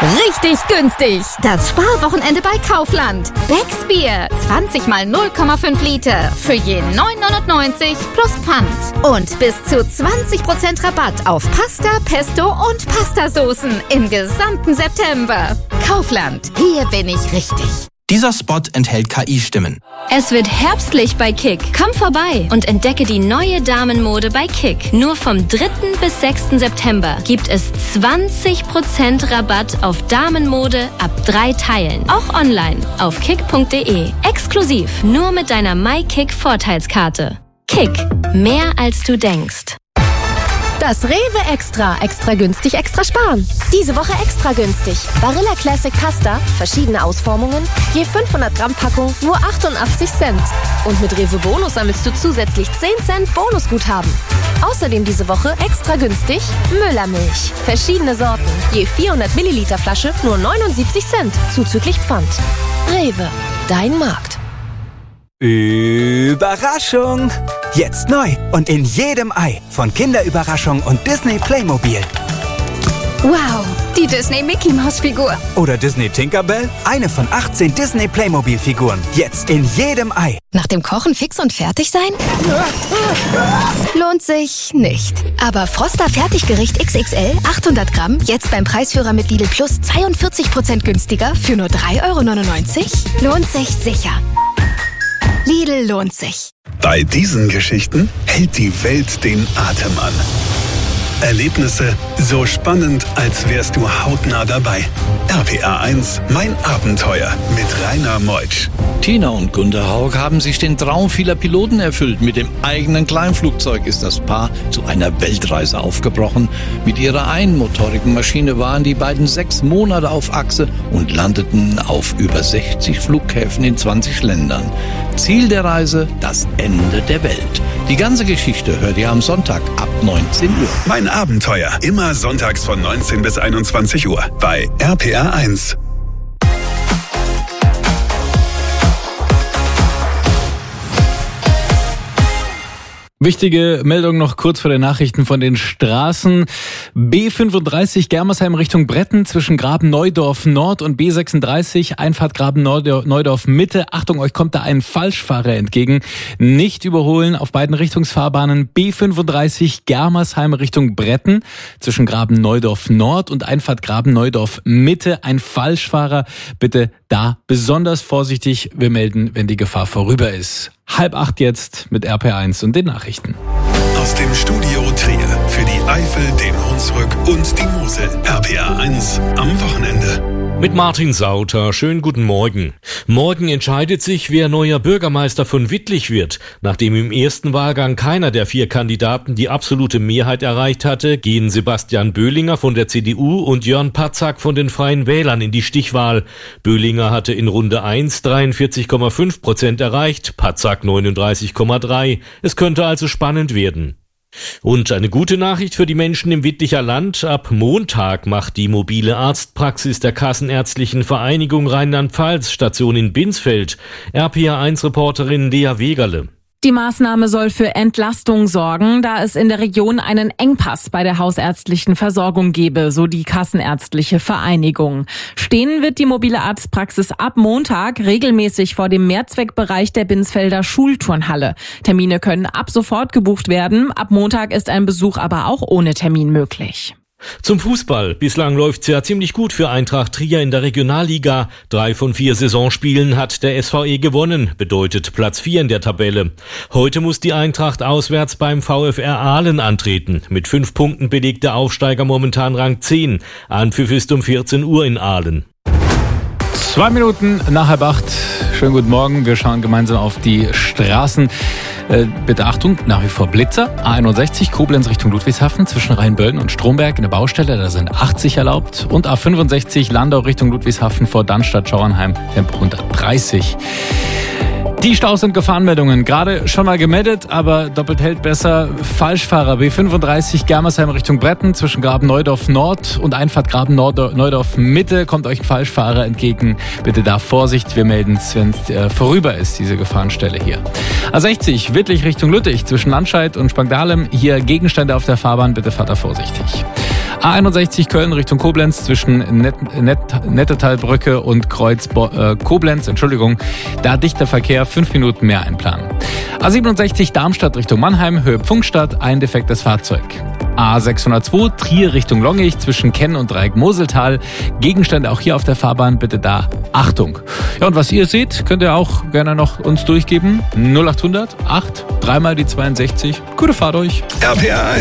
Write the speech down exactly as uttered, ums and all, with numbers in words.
Richtig günstig. Das Sparwochenende bei Kaufland. Becks Bier. zwanzig mal null Komma fünf Liter. Für je neun neunundneunzig plus Pfand. Und bis zu zwanzig Prozent Rabatt auf Pasta, Pesto und Pastasoßen im gesamten September. Kaufland. Hier bin ich richtig. Dieser Spot enthält K I-Stimmen. Es wird herbstlich bei Kick. Komm vorbei und entdecke die neue Damenmode bei Kick. Nur vom dritten bis sechsten September gibt es zwanzig Prozent Rabatt auf Damenmode ab drei Teilen. Auch online auf kick punkt de. Exklusiv nur mit deiner MyKick-Vorteilskarte. Kick. Mehr als du denkst. Das Rewe Extra. Extra günstig, extra sparen. Diese Woche extra günstig. Barilla Classic Pasta, verschiedene Ausformungen, je fünfhundert Gramm Packung, nur achtundachtzig Cent. Und mit Rewe Bonus sammelst du zusätzlich zehn Cent Bonusguthaben. Außerdem diese Woche extra günstig Müllermilch. Verschiedene Sorten, je vierhundert Milliliter Flasche, nur neunundsiebzig Cent, zuzüglich Pfand. Rewe, dein Markt. Überraschung! Jetzt neu und in jedem Ei von Kinderüberraschung und Disney Playmobil. Wow, die Disney Mickey Maus Figur. Oder Disney Tinkerbell, eine von achtzehn Disney Playmobil Figuren. Jetzt in jedem Ei. Nach dem Kochen fix und fertig sein? Lohnt sich nicht. Aber Froster Fertiggericht X X L, achthundert Gramm, jetzt beim Preisführer mit Lidl Plus zweiundvierzig Prozent günstiger für nur drei Euro neunundneunzig? Lohnt sich sicher. Lidl lohnt sich. Bei diesen Geschichten hält die Welt den Atem an. Erlebnisse so spannend, als wärst du hautnah dabei. R P R eins, mein Abenteuer mit Rainer Meutsch. Tina und Gunter Haug haben sich den Traum vieler Piloten erfüllt. Mit dem eigenen Kleinflugzeug ist das Paar zu einer Weltreise aufgebrochen. Mit ihrer einmotorigen Maschine waren die beiden sechs Monate auf Achse und landeten auf über sechzig Flughäfen in zwanzig Ländern. Ziel der Reise, das Ende der Welt. Die ganze Geschichte hört ihr am Sonntag ab neunzehn Uhr. Mein Abenteuer, immer sonntags von neunzehn bis einundzwanzig Uhr bei R P R eins. Wichtige Meldung noch kurz vor den Nachrichten von den Straßen. B fünfunddreißig Germersheim Richtung Bretten zwischen Graben-Neudorf Nord und B sechsunddreißig Einfahrt Graben-Neudorf Mitte. Achtung, euch kommt da ein Falschfahrer entgegen. Nicht überholen auf beiden Richtungsfahrbahnen. B fünfunddreißig Germersheim Richtung Bretten zwischen Graben-Neudorf Nord und Einfahrt Graben-Neudorf Mitte. Ein Falschfahrer. Bitte da besonders vorsichtig. Wir melden, wenn die Gefahr vorüber ist. Halb acht jetzt mit R P R eins und den Nachrichten. Aus dem Studio Trier für die Eifel, den Hunsrück und die Mosel. R P R eins am Wochenende. Mit Martin Sauter, schönen guten Morgen. Morgen entscheidet sich, wer neuer Bürgermeister von Wittlich wird. Nachdem im ersten Wahlgang keiner der vier Kandidaten die absolute Mehrheit erreicht hatte, gehen Sebastian Böhlinger von der C D U und Jörn Patzak von den Freien Wählern in die Stichwahl. Böhlinger hatte in Runde eins dreiundvierzig Komma fünf Prozent erreicht, Patzak neununddreißig Komma drei. Es könnte also spannend werden. Und eine gute Nachricht für die Menschen im Wittlicher Land. Ab Montag macht die mobile Arztpraxis der Kassenärztlichen Vereinigung Rheinland-Pfalz Station in Binsfeld. R P R eins Reporterin Lea Wegerle. Die Maßnahme soll für Entlastung sorgen, da es in der Region einen Engpass bei der hausärztlichen Versorgung gebe, so die Kassenärztliche Vereinigung. Stehen wird die mobile Arztpraxis ab Montag regelmäßig vor dem Mehrzweckbereich der Binsfelder Schulturnhalle. Termine können ab sofort gebucht werden. Ab Montag ist ein Besuch aber auch ohne Termin möglich. Zum Fußball. Bislang läuft's ja ziemlich gut für Eintracht Trier in der Regionalliga. Drei von vier Saisonspielen hat der S V E gewonnen, bedeutet Platz vier in der Tabelle. Heute muss die Eintracht auswärts beim VfR Aalen antreten. Mit fünf Punkten belegt der Aufsteiger momentan Rang zehn. Anpfiff ist um vierzehn Uhr in Aalen. Zwei Minuten nach halb acht. Schönen guten Morgen. Wir schauen gemeinsam auf die Straßen. Äh, bitte Achtung, nach wie vor Blitzer. A einundsechzig Koblenz Richtung Ludwigshafen zwischen Rheinböllen und Stromberg eine Baustelle, da sind achtzig erlaubt. Und A fünfundsechzig Landau Richtung Ludwigshafen vor Dannstatt-Schauernheim Tempo hundertdreißig. Die Staus- und Gefahrenmeldungen gerade schon mal gemeldet, aber doppelt hält besser. Falschfahrer B fünfunddreißig Germersheim Richtung Bretten zwischen Graben-Neudorf Nord und Einfahrt Graben-Neudorf Mitte kommt euch ein Falschfahrer entgegen. Bitte da Vorsicht, wir melden es, wenn es äh, vorüber ist, diese Gefahrenstelle hier. A sechzig Wittlich Richtung Lüttich zwischen Landscheid und Spangdahlem. Hier Gegenstände auf der Fahrbahn, bitte fahrt da vorsichtig. A einundsechzig Köln Richtung Koblenz zwischen Net, Net, Nettetalbrücke und Kreuz äh, Koblenz, Entschuldigung, da dichter Verkehr, fünf Minuten mehr einplanen. A siebenundsechzig Darmstadt Richtung Mannheim, Höhe Pfungstadt, ein defektes Fahrzeug. A sechshundertzwei Trier Richtung Longich zwischen Kenn und Dreieck Moseltal. Gegenstände auch hier auf der Fahrbahn, bitte da Achtung. Ja, und was ihr seht, könnt ihr auch gerne noch uns durchgeben. null achthundert acht, dreimal die zweiundsechzig. Gute Fahrt euch. R P R eins.